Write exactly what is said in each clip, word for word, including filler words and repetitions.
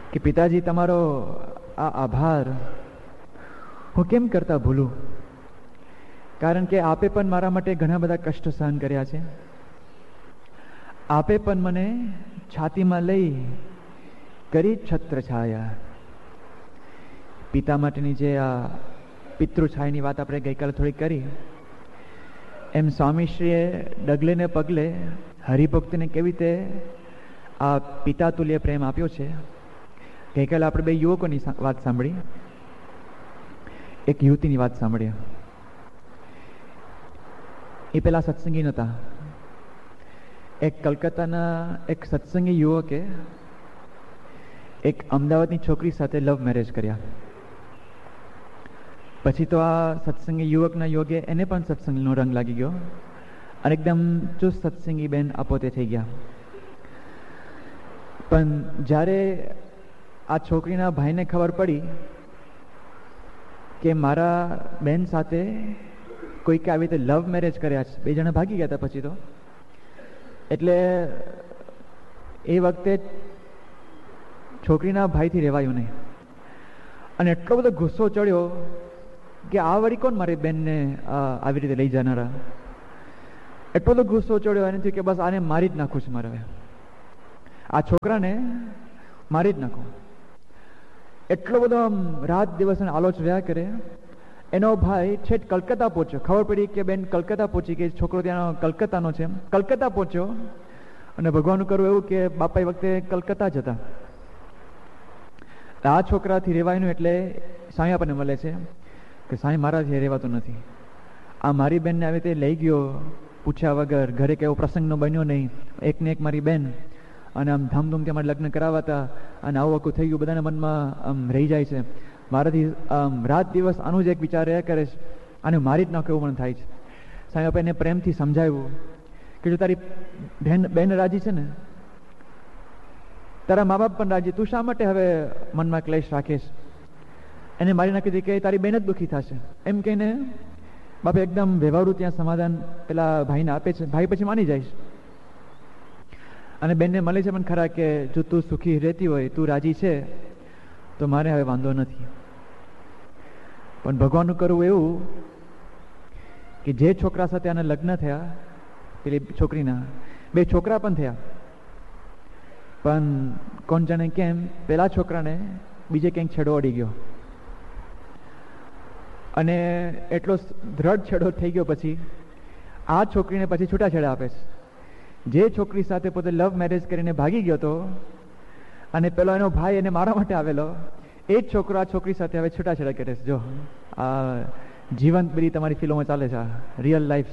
કે પિતાજી તમારો આ આભાર હું કેમ કરતા ભૂલું, કારણ કે આપે પણ મારા માટે ઘણા બધા કષ્ટ સહન કર્યા છે. આપે પણ મને છાતીમાં લઈ કરી છત્ર છાયા. પિતા માટેની જે આ પિતૃછાયાની વાત આપણે ગઈકાલે થોડી કરી, એમ સ્વામીશ્રીએ ડગલે ને પગલે હરિભક્તને કેવી રીતે આ પિતા તુલ્ય પ્રેમ આપ્યો છે. ગઈકાલે આપણે બે યુવકોની વાત સાંભળી, એક યુવતીની વાત સાંભળી. એ પેલા સત્સંગી નહોતા. એક કલકત્તાના એક સત્સંગી યુવકે એક અમદાવાદની છોકરી સાથે લવ મેરેજ કર્યા. પછી તો આ સત્સંગી યુવકના યોગે એને પણ સત્સંગનો રંગ લાગી ગયો અને એકદમ ચુસ્ત સત્સંગી બેન આપોતે થઈ ગયા. પણ જ્યારે આ છોકરીના ભાઈને ખબર પડી કે મારા બેન સાથે કોઈકે આવી રીતે લવ મેરેજ કર્યા છે, બે જણા ભાગી ગયા હતા પછી તો, એટલે એ વખતે છોકરીના ભાઈથી રહેવાયું નહીં અને એટલો બધો ગુસ્સો ચડ્યો કે આ વળી કોણ મારી બેનને આવી રીતે લઈ જનારા. એટલો બધો ગુસ્સો ચડ્યો એનાથી કે બસ આને મારી જ નાખું છું, મારે હવે આ છોકરાને મારી જ નાખું. એટલો બધો આમ રાત દિવસ આલોચ રહ્યા કરે. એનો ભાઈ છેટ કલકત્તા પહોંચ્યો. ખબર પડી કે બેન કલકત્તા પહોંચી કે છોકરો ત્યાં કલકત્તાનો છે. કલકત્તા પહોંચ્યો અને ભગવાનનું કરવું એવું કે બાપા એ વખતે કલકત્તા જ હતા. આ છોકરાથી રહેવાયનું એટલે સાંઈ આપણને મળે છે કે સાંઈ મારાથી રહેવાતું નથી. આ મારી બેનને આવી રીતે લઈ ગયો પૂછ્યા વગર, ઘરે કેવો પ્રસંગનો બન્યો નહીં, એકને એક મારી બેન, અને આમ ધામધૂમથી અમારે લગ્ન કરાવાતા અને આવું આખું થઈ ગયું. બધાના મનમાં આમ રહી જાય છે. મારાથી આમ રાત દિવસ આનું જ એક વિચાર રહ્યા કરે છે, આને મારી જ નાખો એવું મને થાય છે. સાંઈ બાપા એને પ્રેમથી સમજાવ્યું કે જો તારી બેન બેન રાજી છે ને, તારા મા બાપ પણ રાજી, તું શા માટે હવે મનમાં ક્લેશ રાખીશ? એને મારી નાખી દીધી કે તારી બેન જ દુઃખી થશે એમ કહીને બાપા એકદમ વ્યવહારુ ત્યાં સમાધાન પેલા ભાઈને આપે છે. ભાઈ પછી માની જાય છે અને બેનને મળે છે પણ ખરા કે જો તું સુખી રહેતી હોય, તું રાજી છે તો મારે હવે વાંધો નથી. પણ ભગવાનનું કરવું એવું કે જે છોકરા સાથે આના લગ્ન થયા, પેલી છોકરીના બે છોકરા પણ થયા, પણ કોણ જાણે કેમ પેલા છોકરાને બીજે ક્યાંક છેડો અડી ગયો અને એટલો દ્રઢ છેડો થઈ ગયો. પછી આ છોકરીને પછી છૂટાછેડા આપે છે. જે છોકરી સાથે પોતે લવ મેરેજ કરીને ભાગી ગયો હતો અને પેલો એનો ભાઈ એને મારા માટે આવેલો, એ જ છોકરો આ છોકરી સાથે હવે છૂટાછેડા કરે છે. જો આ જીવંત બધી તમારી ફિલ્મો ચાલે છે, રિયલ લાઈફ.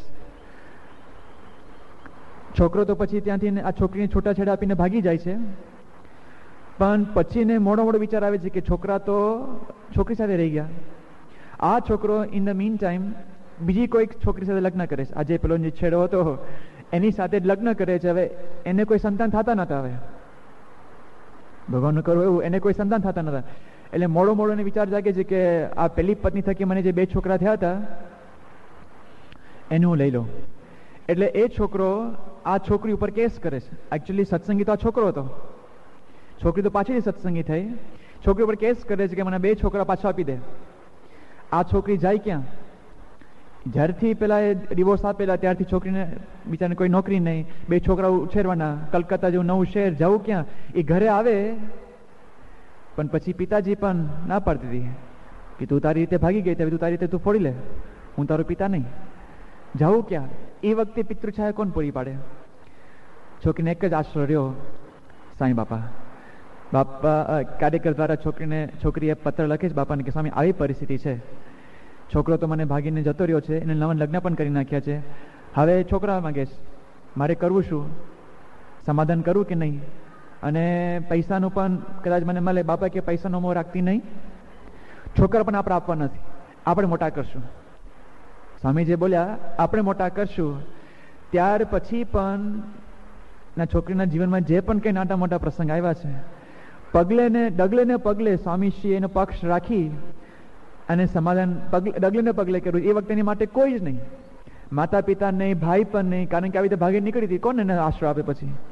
છોકરો તો પછી ત્યાંથી આ છોકરીને છૂટાછેડા આપીને ભાગી જાય છે, પણ પછી ને મોડો મોડો વિચાર આવે છે કે છોકરા તો છોકરી સાથે રહી ગયા. આ છોકરો ઇન ધ મીન ટાઈમ બીજી કોઈક છોકરી સાથે લગ્ન કરે છે. આજે પેલો જે છેડો હતો એની સાથે જ લગ્ન કરે છે. હવે એને કોઈ સંતાન થતા નતા. હવે ભગવાનનું કરવું એવું, એને કોઈ સંતાન થતા નતા. એટલે મોડો મોડો ને વિચાર જાગે છે કે આ પેલી પત્ની થકી મને જે બે છોકરા થયા હતા એનું હું લઈ લઉં. એટલે એ છોકરો આ છોકરી ઉપર કેસ કરે છે. એકચ્યુઅલી સત્સંગી તો આ છોકરો હતો, છોકરી તો પાછી સત્સંગી થઈ. છોકરી ઉપર કેસ કરે છે કે મને બે છોકરા પાછા આપી દે. આ છોકરી જાય ક્યાં? જ્યારથી પેલા એ ડિવોર્સ આપેલા ત્યારથી છોકરીને બિચારાને કોઈ નોકરી નહીં, બે છોકરા ઉછેરવાના, કલકત્તા જેવું નવું શહેર, જવું ક્યાં? એ ઘરે આવે પણ પછી પિતાજી પણ ના પાડતી હતી કે તું તારી રીતે ભાગી ગઈ, તું તારી રીતે તું ફોડી લે, હું તારો પિતા નહીં. જવું ક્યાં? એ વખતે પિતૃછાયા કોણ પૂરી પાડે? છોકરીને એક જ આશરો રહ્યો, સાંઈ બાપા. બાપા કાર્યકર દ્વારા છોકરીને છોકરીએ પત્ર લખે છે બાપાને કે સ્વામી આવી પરિસ્થિતિ છે, છોકરો તો મને ભાગીને જતો રહ્યો છે, એને નવા લગ્ન પણ કરી નાખ્યા છે, હવે છોકરા માંગે છે, મારે કરવું શું? સમાધાન કરવું કે નહીં? અને પૈસાનું પણ કદાચ મને મળે. બાપા કે પૈસાનો મોહ રાખતી નહીં, છોકરા પણ આપણે આપવા નથી, આપણે મોટા કરશું. સ્વામી જે બોલ્યા આપણે મોટા કરશું, ત્યાર પછી પણ ના છોકરીના જીવનમાં જે પણ કંઈ નાના મોટા પ્રસંગ આવ્યા છે, પગલે ને ડગલે ને પગલે સ્વામીશ્રી એનો પક્ષ રાખી અને સમાધાન પગલે ડગલે ને પગલે કર્યું. એ વખતે એની માટે કોઈ જ નહીં, માતા પિતા નહીં, ભાઈ પણ નહીં, કારણ કે આવી રીતે ભાગે નીકળી હતી, કોણ એને આશરો આપે? પછી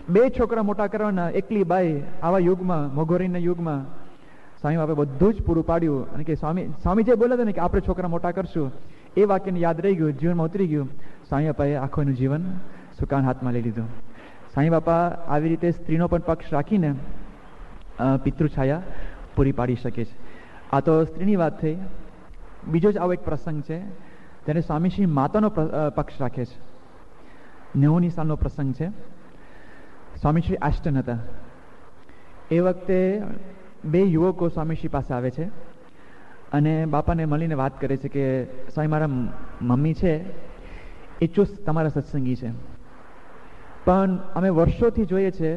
બે છોકરા મોટા કરવાના, એકલી બાઈ, આવા યુગમાં, મોંઘવારીના યુગમાં સ્વામી બાપે બધું જ પૂરું પાડ્યું. અને કે સ્વામી સ્વામી જે બોલ્યા હતા ને કે આપણે છોકરા મોટા કરશું, એ વાક્યને યાદ રહી ગયું, જીવનમાં ઉતરી ગયું. સ્વામી બાપાએ આખો એનું જીવન સુકાન હાથમાં લઈ લીધું. સ્વામી બાપા આવી રીતે સ્ત્રીનો પણ પક્ષ રાખીને પિતૃછાયા પૂરી પાડી શકે છે. આ તો સ્ત્રીની વાત થઈ. બીજો જ આવો એક પ્રસંગ છે જ્યારે સ્વામીશ્રી માતાનો પક્ષ રાખે છે. નેવુંની સાલનો પ્રસંગ છે. સ્વામીશ્રી આસ્ટન હતા. એ વખતે બે યુવકો સ્વામીશ્રી પાસે આવે છે અને બાપાને મળીને વાત કરે છે કે સ્વામી, મારા મમ્મી છે એ ચુસ્ત તમારા સત્સંગી છે, પણ અમે વર્ષોથી જોઈએ છે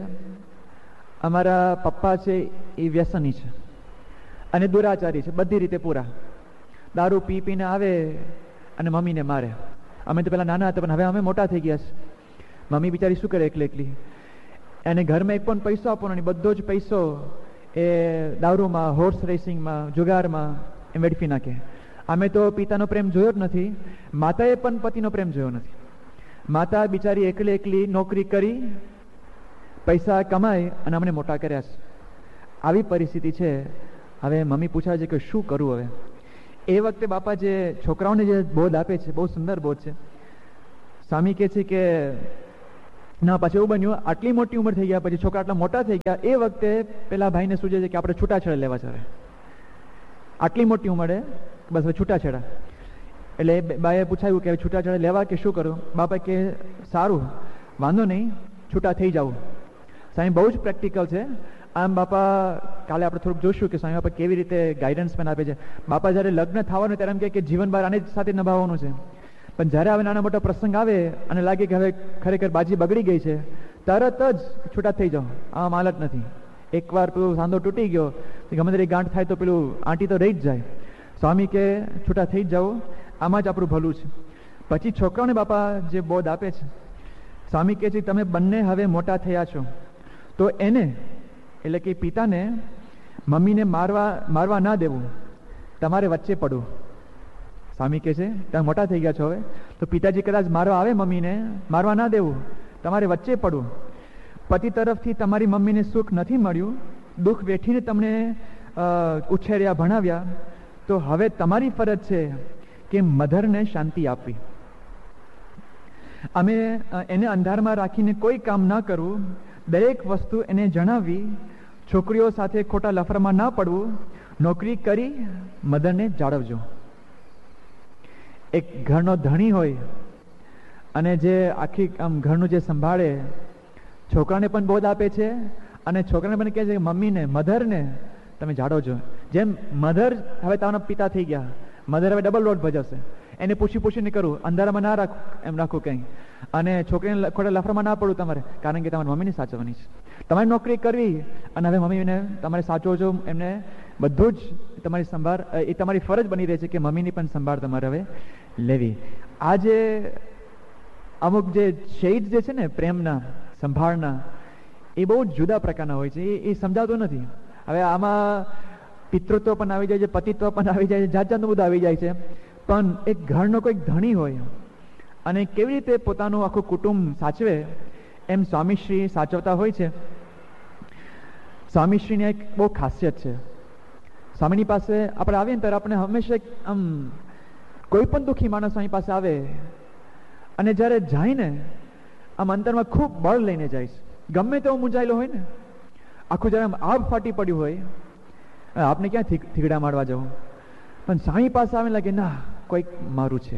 અમારા પપ્પા છે એ વ્યસની છે અને દુરાચારી છે, બધી રીતે પૂરા. દારૂ પી પીને આવે અને મમ્મીને મારે. અમે તો પેલા નાના હતા પણ હવે અમે મોટા થઈ ગયા છે. મમ્મી બિચારી શું કરે એકલી એકલી? એને ઘરમાં એક પણ પૈસો આપવાનો નહીં, બધો જ પૈસો એ દારૂમાં, હોર્સ રેસિંગમાં, જુગારમાં એમ વેડફી નાખે. અમે તો પિતાનો પ્રેમ જોયો જ નથી, માતાએ પણ પતિનો પ્રેમ જોયો નથી. માતા બિચારી એકલી એકલી નોકરી કરી, પૈસા કમાઈ અને અમને મોટા કર્યા છે. આવી પરિસ્થિતિ છે. હવે મમ્મી પૂછાય છે કે શું કરવું હવે? એ વખતે બાપા જે છોકરાઓને જે બોધ આપે છે, બહુ સુંદર બોધ છે. સ્વામી કહે છે કે ના, પછી એવું બન્યું, આટલી મોટી ઉંમર થઈ ગયા પછી છોકરા આટલા મોટા થઈ ગયા, એ વખતે પેલા ભાઈને સૂચે છે કે આપણે છૂટાછેડા લેવા છે. હવે આટલી મોટી ઉંમરે બસ હવે છૂટાછેડા. એટલે બાએ પૂછાયું કે છૂટાછેડા લેવા કે શું કરું? બાપા કે સારું, વાંધો નહીં, છૂટા થઈ જાવ. સ્વામી બહુ જ પ્રેક્ટિકલ છે. આમ બાપા કાલે આપણે થોડુંક જોઈશું કે સ્વામી બાપા કેવી રીતે ગાઈડન્સ પણ આપે છે. બાપા જ્યારે લગ્ન થવાનું ત્યારે એમ કહે કે જીવનભર આને સાથે નિભાવવાનું છે, પણ જ્યારે હવે નાના મોટા પ્રસંગ આવે અને લાગે કે હવે ખરેખર બાજી બગડી ગઈ છે, તરત જ છૂટા થઈ જાઓ. આમ હાલત નથી. એકવાર પેલું સાંધો તૂટી ગયો, ગમે તેરી ગાંઠ થાય તો પેલું આંટી તો રહી જ જાય. સ્વામી કે છૂટા થઈ જ જાઓ, આમાં જ આપણું ભલું છે. પછી છોકરાઓને બાપા જે બોધ આપે છે, સ્વામી કહે છે તમે બંને હવે મોટા થયા છો તો એને એટલે કે પિતાને મમ્મીને મારવા મારવા ના દેવું, તમારે વચ્ચે પડવું. સ્વામી કહે છે તમે મોટા થઈ ગયા છો હવે તો પિતાજી કદાચ મારવા આવે મમ્મીને, મારવા ના દેવું, તમારે વચ્ચે પડવું. પતિ તરફથી તમારી મમ્મીને સુખ નથી મળ્યું, દુઃખ વેઠીને તમને ઉછેર્યા, ભણાવ્યા, તો હવે તમારી ફરજ છે કે મધરને શાંતિ આપવી. અમે એને અંધારમાં રાખીને કોઈ કામ ના કરવું, દરેક વસ્તુ એને જણાવવી, છોકરીઓ સાથે ખોટા લફરામાં ના પડવું, નોકરી કરી મધરને જાળવજો. એક ઘરનો ધણી હોય અને જે આખી આમ ઘરનું જે સંભાળે, છોકરાને પણ બોધ આપે છે અને છોકરાને પણ કહે છે કે મમ્મીને, મધરને તમે જાળવજો. જેમ મધર હવે તારા પિતા થઈ ગયા, મધર હવે ડબલ લોડ ભજવશે. એને પૂછી પૂછીને કરવું, અંધારામાં ના રાખવું, એમ રાખવું કંઈ. અને છોકરીને ખોટા લફરામાં ના પડવું તમારે, કારણ કે તમારી મમ્મીને સાચવવાની છે. તમારે નોકરી કરવી અને હવે મમ્મીને તમારે સાચવો છો, એમને બધું જ તમારી સંભાળ, એ તમારી ફરજ બની રહે છે કે મમ્મીની પણ સંભાળ તમારે હવે લેવી. આ જે અમુક જે શેડ જે છે ને પ્રેમના, સંભાળના, એ બહુ જુદા પ્રકારના હોય છે. એ એ સમજાતું નથી. હવે આમાં પિતૃત્વ પણ આવી જાય છે, પતિત્વ પણ આવી જાય છે, જાત જાતનું બધું આવી જાય છે. પણ એક ઘરનો કોઈક ધણી હોય અને કેવી રીતે પોતાનું આખું કુટુંબ સાચવે, એમ સ્વામીશ્રી સાચવતા હોય છે. સ્વામીશ્રીની એક બહુ ખાસિયત છે. સ્વામીની પાસે આપણે આવીએ ને ત્યારે આપણે હંમેશા આમ કોઈ પણ દુઃખી માણસ સ્વામી પાસે આવે અને જ્યારે જાય ને આમ અંતરમાં ખૂબ બળ લઈને જાય છે. ગમે તેવો મૂંઝાયેલો હોય ને, આખું જ્યારે આમ આગ ફાટી પડ્યું હોય, આપને ક્યાં થીગડા મારવા જવું, પણ સ્વામી પાસે આવે લાગે ના કોઈક મારું છે.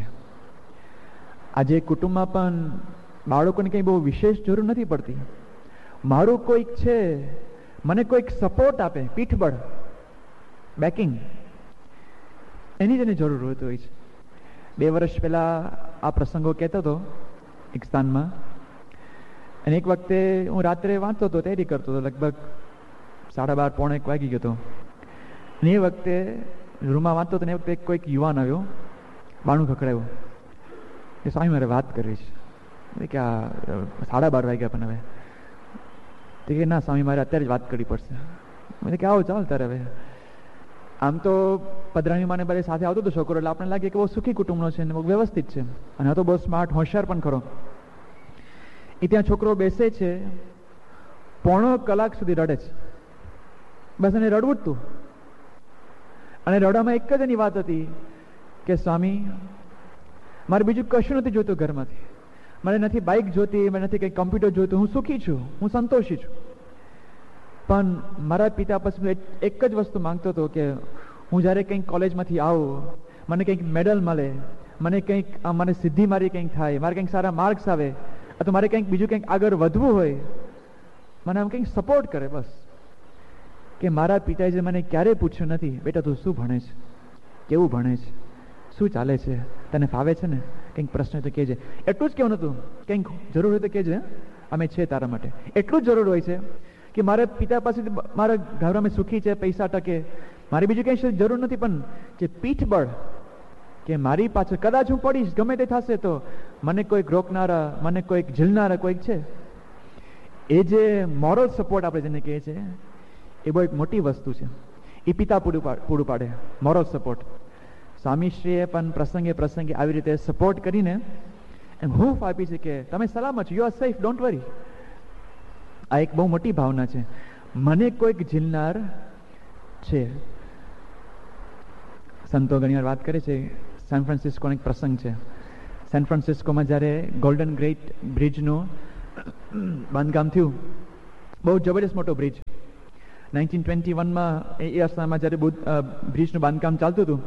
આજે કુટુંબમાં પણ બાળકોને કંઈ બહુ વિશેષ જરૂર નથી પડતી. મારું કોઈક છે, મને કોઈક સપોર્ટ આપે, પીઠબળ, બેકિંગ, એની જ એને જરૂર હોતી હોય છે. બે વર્ષ પહેલા આ પ્રસંગો કહેતો હતો એક સ્થાનમાં, અને એક વખતે હું રાત્રે વાંચતો હતો, તૈયારી કરતો હતો, લગભગ સાડા બાર પોણે એક વાગી ગયો હતો. અને એ વખતે રૂમમાં વાંચતો હતો ને એ વખતે કોઈક યુવાન આવ્યો, બાણું ખખડાવ્યું, એ સ્વામી મારે વાત કરવી છે. કે આ સાડા બાર વાગ્યા પણ હવે તો કે ના સ્વામી મારે અત્યારે જ વાત કરવી પડશે. મેં કે આવો ચાલ તારે. હવે આમ તો પધરાણી માને બધા સાથે આવતો હતો છોકરો, એટલે આપણે લાગે કે બહુ સુખી કુટુંબનો છે ને બહુ વ્યવસ્થિત છે, અને આ તો બહુ સ્માર્ટ, હોશિયાર પણ ખરો. એ ત્યાં છોકરો બેસે છે પોણો કલાક સુધી રડે છે. બસ એને રડવું જ હતું. અને રડવામાં એક જ એની વાત હતી કે સ્વામી, મારે બીજું કશું નથી જોતું ઘરમાંથી. મારે નથી બાઇક જોતી, મારે નથી કંઈ કમ્પ્યુટર જોતું. હું સુખી છું, હું સંતોષી છું. પણ મારા પિતા પછી એક જ વસ્તુ માંગતો હતો કે હું જ્યારે કંઈક કોલેજમાંથી આવું, મને કંઈક મેડલ મળે, મને કંઈક મને સિદ્ધિ મારી કંઈક થાય, મારે કંઈક સારા માર્ક્સ આવે, અથવા મારે કંઈક બીજું કંઈક આગળ વધવું હોય, મને આમ કંઈક સપોર્ટ કરે. બસ કે મારા પિતાએ મને ક્યારેય પૂછ્યું નથી, બેટા તું શું ભણે છે, કેવું ભણે છે, શું ચાલે છે, તને ફાવે છે ને, કંઈક પ્રશ્ન હોય તો કહેજે. એટલું જ કહેવું નહોતું, કંઈક જરૂર હોય તો કહેજે, અમે છે તારા માટે. એટલું જ જરૂર હોય છે કે મારા પિતા પાસેથી મારા ઘરમાં સુખી છે, પૈસા ટકે, મારી બીજું કંઈ જરૂર નથી. પણ જે પીઠબળ કે મારી પાછળ કદાચ હું પડીશ, ગમે તે થશે તો મને કોઈક રોકનારા, મને કોઈક ઝીલનારા કોઈક છે. એ જે મોરલ સપોર્ટ આપણે જેને કહીએ છીએ, એ બહુ એક મોટી વસ્તુ છે. એ પિતા પૂરું પૂરું પાડે મોરલ સપોર્ટ. સ્વામીશ્રીએ પણ પ્રસંગે પ્રસંગે આવી રીતે સપોર્ટ કરીને એમ હૂફ આપી છે કે તમે સલામત છો, you are safe, don't worry. આ એક બહુ મોટી ભાવના છે. મને કોઈક ઝીલનાર છે. સંતો ઘણી વાર વાત કરે છે, સેન ફ્રાન્સિસ્કોનો એક પ્રસંગ છે. સેન ફ્રાન્સિસ્કોમાં જ્યારે ગોલ્ડન ગ્રેટ બ્રિજનું બાંધકામ થયું, બહુ જબરજસ્ત મોટો બ્રિજ, નાઇન્ટીન ટ્વેન્ટી વનમાં એ અરસામાં જ્યારે બ્રિજનું બાંધકામ ચાલતું હતું,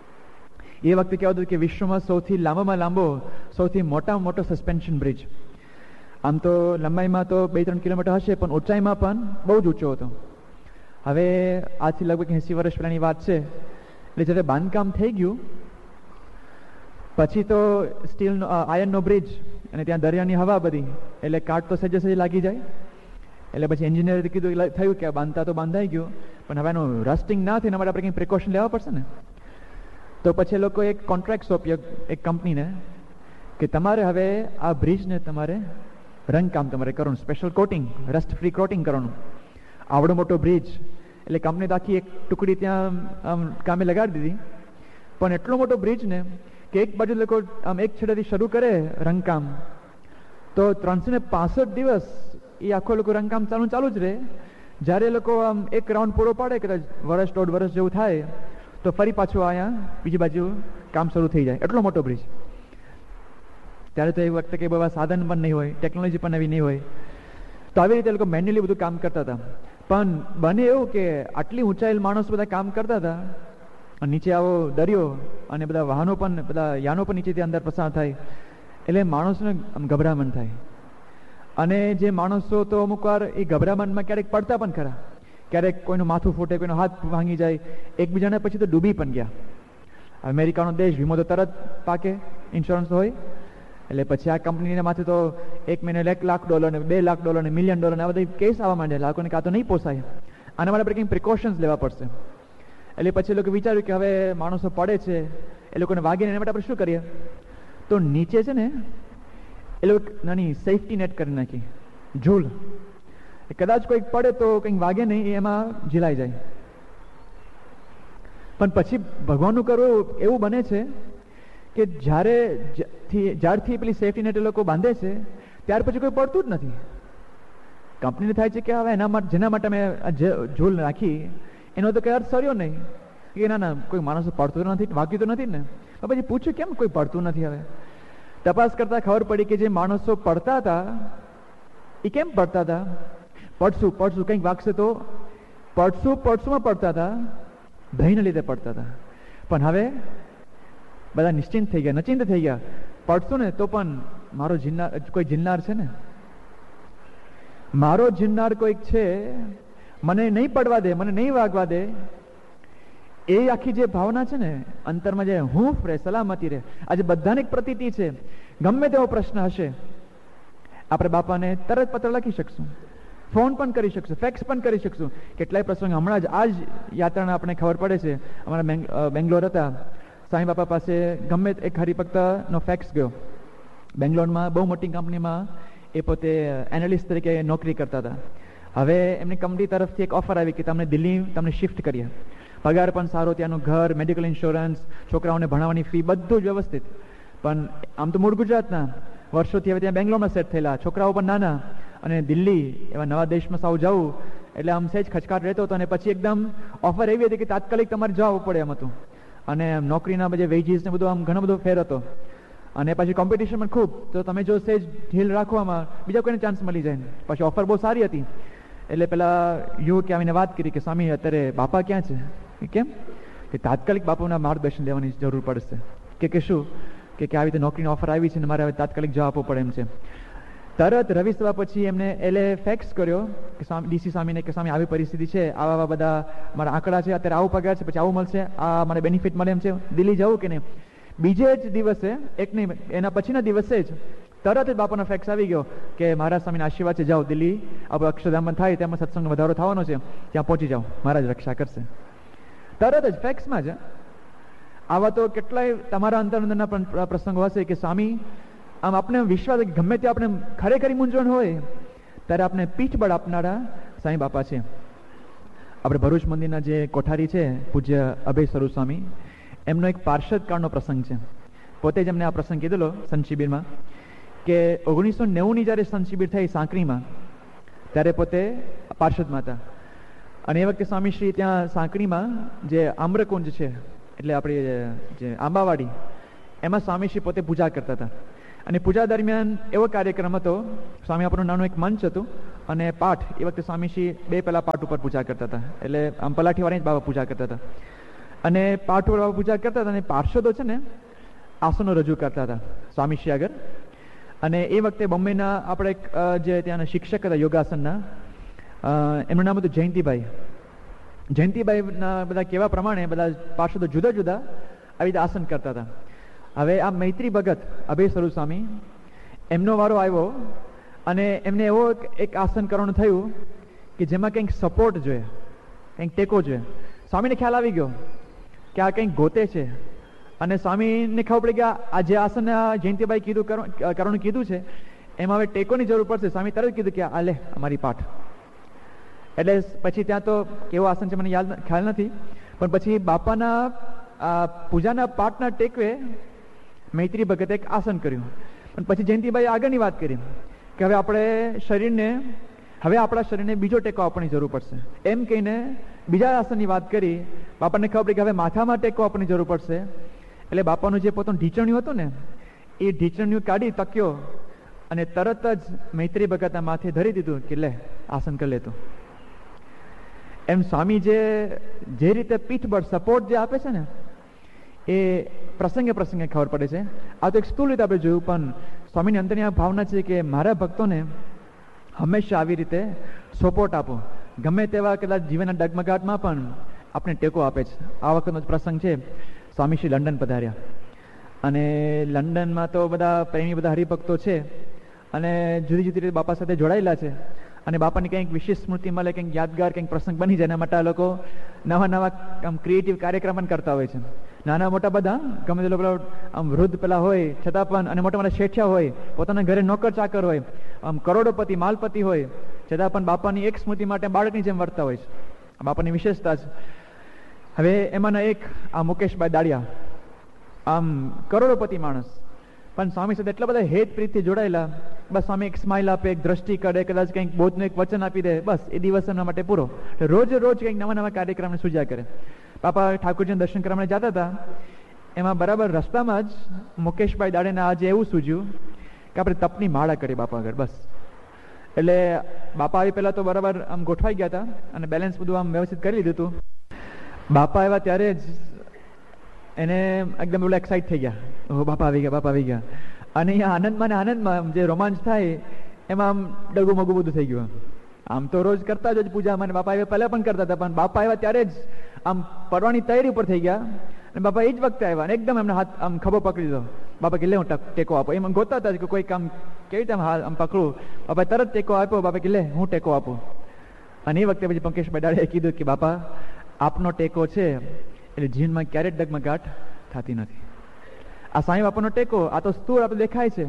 એ વખતે કહેવાતું હતું કે વિશ્વમાં સૌથી લાંબામાં લાંબો, સૌથી મોટામાં મોટો સસ્પેન્શન બ્રિજ. આમ તો લંબાઈમાં તો બે ત્રણ કિલોમીટર હશે, પણ ઊંચાઈમાં પણ બહુ જ ઊંચો હતો. હવે આજથી લગભગ એંસી વર્ષ પહેલાની વાત છે. એટલે જ્યારે બાંધકામ થઈ ગયું પછી તો સ્ટીલનો આયર્નનો બ્રિજ, અને ત્યાં દરિયાની હવા બધી, એટલે કાટ તો સજે સજે લાગી જાય. એટલે પછી એન્જિનિયરે કીધું, થયું કે બાંધતા તો બાંધાઈ ગયું, પણ હવે એનું રસ્ટિંગ ના થાય એના માટે આપણે કંઈ પ્રિકોશન લેવા પડશે ને. તો પછી એ લોકો એક કોન્ટ્રાક્ટ સોંપ્યો એક કંપનીને કે તમારે હવે આ બ્રિજને તમારે રંગકામ તમારે કરવાનું, special coating, rust free coating કરવાનું. આવડો મોટો બ્રિજ, એટલે કંપની તો આખી એક ટુકડી ત્યાં આમ કામે લગાડી દીધી. પણ એટલો મોટો બ્રિજ ને કે એક બાજુ લોકો આમ એક છેડેથી શરૂ કરે રંગકામ, તો ત્રણસો ને પાસઠ દિવસ એ આખો લોકો રંગકામ ચાલુ ચાલુ જ રહે. જ્યારે લોકો આમ એક રાઉન્ડ પૂરો પાડે, કદાચ વર્ષ દોઢ વર્ષ જેવું થાય, તો ફરી પાછું અહીંયા બીજી બાજુ કામ શરૂ થઈ જાય. એટલો મોટો બ્રિજ. ત્યારે તો એ વખતે કંઈ બધા સાધન પણ નહીં હોય, ટેકનોલોજી પણ એવી નહીં હોય. તો આવી રીતે લોકો મેન્યુઅલી બધું કામ કરતા હતા. પણ બને એવું કે આટલી ઊંચાઈ માણસો બધા કામ કરતા હતા, અને નીચે આવો દરિયો અને બધા વાહનો પણ, બધા યાનો પણ નીચેથી અંદર પસાર થાય, એટલે માણસોને આમ ગભરામણ થાય. અને જે માણસો તો અમુક વાર એ ગભરામણમાં ક્યારેક પડતા પણ ખરા, ક્યારેક કોઈનું માથું ફૂટે, કોઈનો હાથ ભાંગી જાય, એકબીજાને પછી તો ડૂબી પણ ગયા. અમેરિકાનો દેશ, વીમો તો તરત પાકે, ઇન્સ્યોરન્સ હોય. એટલે પછી આ કંપનીને માથે તો એક મહિને એક લાખ ડોલર ને બે લાખ ડોલર ને મિલિયન ડોલર ને આ બધા કેસ આવવા માંડે. લોકોને કાં તો નહીં પોસાય, આના માટે આપણે કંઈક પ્રિકોશન્સ લેવા પડશે. એટલે પછી એ લોકો વિચાર્યું કે હવે માણસો પડે છે, એ લોકોને વાગીને એના માટે આપણે શું કરીએ? તો નીચે છે ને એ લોકો નાની સેફટી નેટ કરી નાખી, ઝૂલ. કદાચ કોઈક પડે તો કંઈક વાગે નહીં, એમાં ઝીલાઈ જાય. પણ પછી ભગવાનનું કરવું એવું બને છે કે જ્યારે જ્યારથી પેલી સેફટી નેટ એ લોકો બાંધે છે, ત્યાર પછી કોઈ પડતું જ નથી. કંપનીને થાય છે કે હવે એના માટે, જેના માટે મેં ઝૂલ રાખી, એનો તો કંઈ અર્થ સર્યો નહીં કે ના ના કોઈ માણસો પડતું નથી, વાગ્યું તો નથી ને. પછી પૂછ્યું કેમ કોઈ પડતું નથી? હવે તપાસ કરતા ખબર પડી કે જે માણસો પડતા હતા એ કેમ પડતા હતા? પડશું પડશું કંઈક વાગશે તો પડશું પડશુંમાં પડતા હતા, ભયને લીધે પડતા હતા. પણ હવે બધા નિશ્ચિંત થઈ ગયા, નચિંત થઈ ગયા. પડશું ને તો પણ મારો જીનનાર, કોઈ જીનનાર છે ને, મારો જીનનાર કોઈક છે, મને નહીં પડવા દે, મને નહીં વાગવા દે. એ આખી જે ભાવના છે ને અંતરમાં, જે હૂંફ રહે, સલામતી રહે. આજે બધાને એક પ્રતીતિ છે. ગમે તેવો પ્રશ્ન હશે, આપણે બાપાને તરત પત્ર લખી શકશું, ફોન પણ કરી શકશું, ફેક્સ પણ કરી શકશું. કેટલાય પ્રસંગ હમણાં જ આ જ યાત્રાના આપણે ખબર પડે છે. અમારા બેંગ્લોર હતા, સાંઈ બાપા પાસે ગમે એક હરિભક્તનો ફેક્સ ગયો. બેંગ્લોરમાં બહુ મોટી કંપનીમાં એ પોતે એનાલિસ્ટ તરીકે નોકરી કરતા હતા. હવે એમની કંપની તરફથી એક ઓફર આવી કે તમને દિલ્હી તમને શિફ્ટ કરીએ, પગાર પણ સારો, ત્યાંનું ઘર, મેડિકલ ઇન્સ્યોરન્સ, છોકરાઓને ભણાવવાની ફી બધું જ વ્યવસ્થિત. પણ આમ તો મૂળ ગુજરાતના, વર્ષોથી હવે ત્યાં બેંગ્લોરમાં સેટ થયેલા, છોકરાઓ પણ નાના, અને દિલ્હી એવા નવા દેશમાં સાવ જવું એટલે આમ સહેજ ખચકાટ રહેતો હતો. અને પછી એકદમ ઓફર એવી હતી કે તાત્કાલિક તમારે જવું પડે એમ હતું. અને નોકરીના બધા વેજીસ ને બધું આમ ઘણો બધો ફેર હતો. અને પછી કોમ્પિટિશન પણ ખૂબ, તો તમે જો સહેજ ઢીલ રાખવામાં બીજા કોઈને ચાન્સ મળી જાય. પછી ઓફર બહુ સારી હતી એટલે પેલા યુવકે આવીને વાત કરી કે સ્વામી અત્યારે બાપા ક્યાં છે? કેમ કે તાત્કાલિક બાપુના માર્ગદર્શન લેવાની જરૂર પડશે. કે કે શું કે આવી રીતે નોકરીની ઓફર આવી છે ને મારે હવે તાત્કાલિક જવાબ આપવો પડે એમ છે. તરત રવિ સભા પછી એમને એલે ફેક્સ કર્યો કે ડીસી સ્વામીને કે સ્વામી આવી પરિસ્થિતિ છે, આવા આવા બધા મારા આંકડા છે, અત્યારે આવું પગાર છે, પછી આવું મળશે, આ મને બેનિફિટ મળે એમ છે, દિલ્હી જવું કે નહીં? બીજે જ દિવસે, એક નહીં એના પછીના દિવસે જ તરત જ બાપાનો ફેક્સ આવી ગયો કે મહારાજ સ્વામીના આશીર્વાદ છે, જાઓ દિલ્હી, આપણે અક્ષરધામમાં થાય તેમાં સત્સંગ વધારો થવાનો છે, ત્યાં પહોંચી જાઓ, મહારાજ રક્ષા કરશે. તરત જ ફેક્સમાં જ. આવા તો કેટલાય તમારા અંતર અંદરના પણ પ્રસંગો હશે કે સ્વામી આમ આપણે વિશ્વાસ ગમે તે આપણે ખરેખરી મૂંઝવણ હોય ત્યારે આપણે પીઠબળ આપનારા સાંઈ બાપા છે. આપણે ભરૂચ મંદિરના જે કોઠારી છે પૂજ્ય અભય સ્વરૂપ સ્વામી, એમનો એક પાર્ષદ કાળનો પ્રસંગ છે. પોતે જ એમને આ પ્રસંગ કીધેલો સંત શિબિરમાં કે ઓગણીસો નેવુંની જ્યારે સંત શિબિર થઈ સાંકળીમાં, ત્યારે પોતે પાર્ષદમાં હતા. અને એ વખતે સ્વામીશ્રી ત્યાં સાંકળીમાં જે આમ્રકુંજ છે એટલે આપણી જે આંબાવાડી, એમાં સ્વામીશ્રી પોતે પૂજા કરતા હતા. અને પૂજા દરમિયાન એવો કાર્યક્રમ હતો, સ્વામી આપણું નાનું એક મંચ હતું અને પાઠ. એ વખતે સ્વામીશ્રી બે પેલા પાઠ ઉપર પૂજા કરતા હતા, એટલે આમ પલાઠીવાળી જ બાબા પૂજા કરતા હતા. અને પાઠ ઉપર બાબા પૂજા કરતા હતા અને પાર્ષદો છે ને આસનો રજૂ કરતા હતા સ્વામીશ્રી આગળ. અને એ વખતે બોમ્બેના આપણે જે ત્યાંના શિક્ષક હતા યોગાસનના, એમનું નામ હતું જયંતિભાઈ. જયંતિભાઈના બધા કહેવા પ્રમાણે બધા પાર્ષદો જુદા જુદા આવી રીતે આસન કરતા હતા. હવે આ મૈત્રી ભગત અભય સ્વરૂપ સ્વામી, એમનો વારો આવ્યો અને એમને એવો એક આસન કરવાનું થયું કે જેમાં કંઈક સપોર્ટ જોઈએ, કંઈક ટેકો જોઈએ. સ્વામીને ખ્યાલ આવી ગયો કે આ કંઈક ગોતે છે. અને સ્વામીને ખબર પડી કે આ જે આસન જયંતિભાઈ કીધું કરવાનું કીધું છે એમાં હવે ટેકોની જરૂર પડશે. સ્વામી તરત કીધું કે આ લે અમારી પાઠ. એટલે પછી ત્યાં તો કેવો આસન છે મને યાદ ખ્યાલ નથી, પણ પછી બાપાના પૂજાના પાઠના ટેકવે મૈત્રી ભગતે એક આસન કર્યું. પણ પછી જયંતિભાઈ આગળની વાત કરી કે હવે આપણે શરીરને હવે આપણા શરીરને બીજો ટેકો આપવાની જરૂર પડશે એમ કહીને બીજા આસનની વાત કરી. બાપાને ખબર પડી કે હવે માથામાં ટેકો આપવાની જરૂર પડશે. એટલે બાપાનું જે પોતાનું ઢીચણિયું હતું ને એ ઢીચણિયું કાઢી તક્યો અને તરત જ મૈત્રી ભગતના માથે ધરી દીધું કે લે આસન કરી લેતું. એમ સ્વામી જે જે રીતે પીઠબળ સપોર્ટ જે આપે છે ને એ પ્રસંગે પ્રસંગે ખબર પડે છે. આ તો એક સ્થૂળ રીતે આપણે જોયું, પણ સ્વામીની અંદરની આ ભાવના છે કે મારા ભક્તોને હંમેશા આવી રીતે સપોર્ટ આપો, ગમે તેવા કદાચ જીવનના ડગમગાટમાં પણ આપણે ટેકો આપે છે. આ વખતનો જ પ્રસંગ છે, સ્વામીશ્રી લંડન પધાર્યા અને લંડનમાં તો બધા પ્રેમી બધા હરિભક્તો છે અને જુદી જુદી રીતે બાપા સાથે જોડાયેલા છે. અને બાપાની કંઈક વિશેષ સ્મૃતિ મળે, કંઈક યાદગાર કંઈક પ્રસંગ બની જાય એના માટે આ લોકો નવા નવા આમ ક્રિએટિવ કાર્યક્રમ પણ કરતા હોય છે. નાના મોટા બધા ગમે તે લોકો આમ વૃદ્ધ પેલા હોય છતાં પણ, અને મોટા મોટા શેઠિયા હોય, પોતાના ઘરે નોકર ચાકર હોય, આમ કરોડોપતિ માલપતિ હોય, છતાં પણ બાપાની એક સ્મૃતિ માટે બાળકની જેમ વર્તતા હોય છે. બાપાની વિશેષતા છે. હવે એમાંના એક આ મુકેશભાઈ દાડિયા, આમ કરોડોપતિ માણસ, પણ સ્વામી સાથે એટલા બધા હેત પ્રીતથી જોડાયેલા. બસ સ્વામી એક સ્માઇલ આપે, એક દ્રષ્ટિ કરે, કદાચ કંઈક બોધનું એક વચન આપી દે, બસ એ દિવસ એમના માટે પૂરો. રોજ રોજ કંઈક નવા નવા કાર્યક્રમને સૂજ્યા કરે. બાપા ઠાકોરજીને દર્શન કરવા માટે જતા હતા, એમાં બરાબર રસ્તામાં જ મુકેશભાઈ દાડેને આજે એવું સૂજ્યું કે આપણે તપની માળા કરી બાપા આગળ. બસ એટલે બાપા આવી પહેલાં તો બરાબર આમ ગોઠવાઈ ગયા હતા અને બેલેન્સ બધું આમ વ્યવસ્થિત કરી લીધું હતું. બાપા આવ્યા ત્યારે જ એને એકદમ એવું એક્સાઇટ થઈ ગયા, ઓહો બાપા આવી ગયા, બાપા આવી ગયા. અને અહીંયા આનંદમાં ને આનંદમાં જે રોમાંચ થાય એમાં આમ ડગું મગું બધું થઈ ગયું. આમ તો રોજ કરતા જ પૂજામાં, બાપા આવ્યા પહેલા પણ કરતા હતા, પણ બાપા આવ્યા ત્યારે જ આમ પડવાની તૈયારી ઉપર થઈ ગયા. અને બાપા એ જ વખતે આવ્યા અને એકદમ એમના હાથ આમ ખભો પકડી દીધો. બાપા કે લે હું ટેકો આપો. એમ ગોતા હતા કે કોઈ કામ કેવી રીતે આમ પકડું. બાપા તરત ટેકો આપ્યો. બાપા કે લે હું ટેકો આપું. અને એ વખતે પછી પંકેશભાઈ દાડે કીધું કે બાપા આપનો ટેકો છે એટલે જીવનમાં ક્યારેય ડગમગાટ થતી નથી. આ સાંઈ બાપાનો ટેકો આ તો સ્થૂળ આપણે દેખાય છે,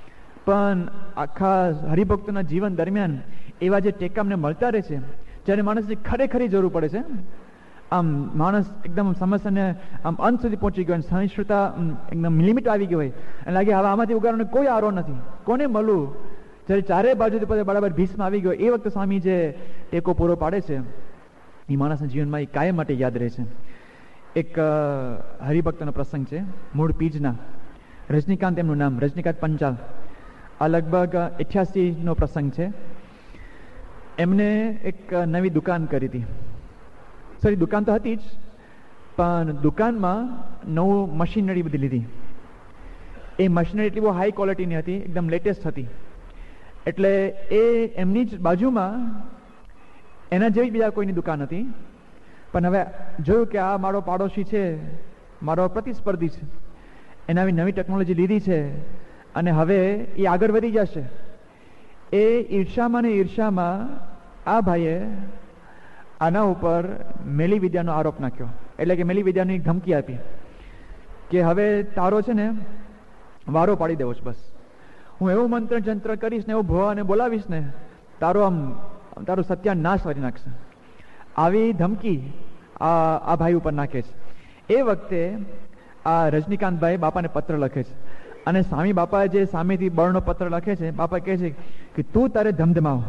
પણ આખા હરિભક્તોના જીવન દરમિયાન એવા જે ટેકા અમને મળતા રહે છે, જ્યારે માણસની ખરેખરી જરૂર પડે છે. આમ માણસ એકદમ સમસ્યાને આમ અંત સુધી પહોંચી ગયો, સહિષ્ણુતા એકદમ લિમિટ આવી ગઈ હોય અને લાગે હવે આમાંથી ઉગારવાનો કોઈ આરો નથી, કોને મળવું? જ્યારે ચારે બાજુથી પછી બરાબર ભીષ્મ આવી ગયો, એ વખતે સ્વામી જે ટેકો પૂરો પાડે છે એ માણસના જીવનમાં એ કાયમ માટે યાદ રહે છે. એક હરિભક્તનો પ્રસંગ છે, મૂળ પીજના, રજનીકાંત એમનું નામ, રજનીકાંત પંચાલ. આ લગભગ અઠ્યાસી નો પ્રસંગ છે. એમને એક નવી દુકાન કરી હતી. સોરી, દુકાન તો હતી જ, પણ દુકાનમાં નવું મશીનરી બધી લીધી. એ મશીનરી એટલી બહુ હાઈ ક્વોલિટીની હતી, એકદમ લેટેસ્ટ હતી. એટલે એ એમની જ બાજુમાં એના જેવી બીજા કોઈની દુકાન હતી. પણ હવે જોયું કે આ મારો પાડોશી છે, મારો પ્રતિસ્પર્ધી છે, એના આવી નવી ટેકનોલોજી લીધી છે અને હવે એ આગળ વધી જશે. એ ઈર્ષામાં ને ઈર્ષામાં આ ભાઈએ આના ઉપર મેલી વિદ્યાનો આરોપ નાખ્યો. એટલે કે મેલી વિદ્યાની ધમકી આપી કે હવે તારો છે ને વારો પાડી દેવો છે, બસ હું એવું મંત્ર જંત્ર કરીશ ને એવું ભવાને બોલાવીશ ને તારો આમ તારો સત્યાનાશ કરી નાખશે. આવી ધમકી આ આ ભાઈ ઉપર નાખે છે. એ વખતે આ રજનીકાંતભાઈ બાપાને પત્ર લખે છે અને સ્વામી બાપા જે સામેથી બળનો પત્ર લખે છે, બાપા કહે છે કે તું તારે ધમધમાવ.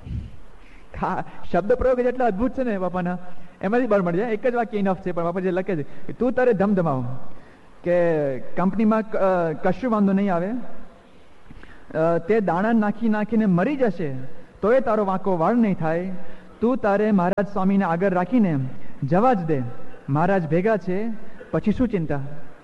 શબ્દ પ્રયોગ જેટલા અદભુત છે ને બાપાના, એમાંથી બળ મળી જાય. એક જ વાક્ય ઇનફ છે, પણ બાપા જે લખે છે કે તું તારે ધમધમાવ, કે કંપનીમાં કશું વાંધો નહીં આવે, તે દાણા નાખી નાખીને મરી જશે તોય તારો વાંકો વાળ નહીં થાય. તું તારે મહારાજ સ્વામીને આગળ રાખીને જવા જ દે, મહારાજ ભેગા છે, પછી શું ચિંતા.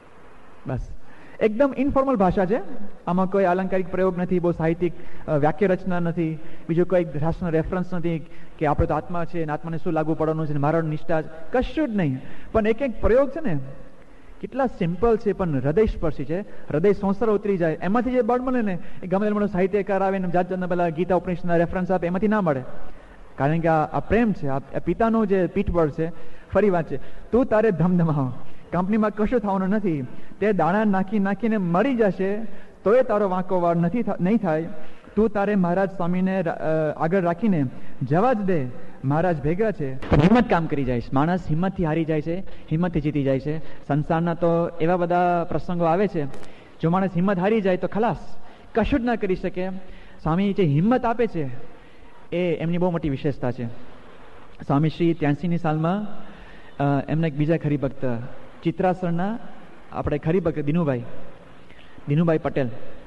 બસ એકદમ ઇનફોર્મલ ભાષા છે, આમાં કોઈ અલંકારિક પ્રયોગ નથી, બહુ સાહિત્યિક વાક્ય રચના નથી, બીજું કોઈ રાષ્ટ્રનો રેફરન્સ નથી કે આપણે તો આત્મા છે ને આત્માને શું લાગુ પડવાનું છે ને મારો નિષ્ઠા, કશું જ નહીં. પણ એક એક પ્રયોગ છે ને કેટલા સિમ્પલ છે પણ હૃદય સ્પર્શી છે, હૃદય સંસાર ઉતરી જાય. એમાંથી જે બળ મળે ને એ ગમે તે સાહિત્યકાર આવે ને જાત જાતના પેલા ગીતા ઉપનિષદના રેફરન્સ આપે, એમાંથી ના મળે. કારણ કે આ પ્રેમ છે, આ પિતાનું જે પીઠબળ છે. ફરી વાત છે, તું તારે ધમધમાવ, કંપનીમાં કશું થવાનું નથી, તે દાણા નાખી નાખીને મરી જશે તોય તારો વાંકો વાર નથી નહીં થાય. તું તારે મહારાજ સ્વામીને આગળ રાખીને જવા જ દે, મહારાજ ભેગા છે. હિંમત કામ કરી જાય છે, માણસ હિંમતથી હારી જાય છે, હિંમતથી જીતી જાય છે. સંસારના તો એવા બધા પ્રસંગો આવે છે, જો માણસ હિંમત હારી જાય તો ખલાસ, કશું જ ના કરી શકે. સ્વામી જે હિંમત આપે છે એ એમની બહુ મોટી વિશેષતા છે. સ્વામી શ્રી ત્યાંસીની સાલમાં એમના એક બીજા ખરીભક્ત ચિત્રાસરના આપણે ખરીભક્ત દિનુભાઈ દિનુભાઈ પટેલ.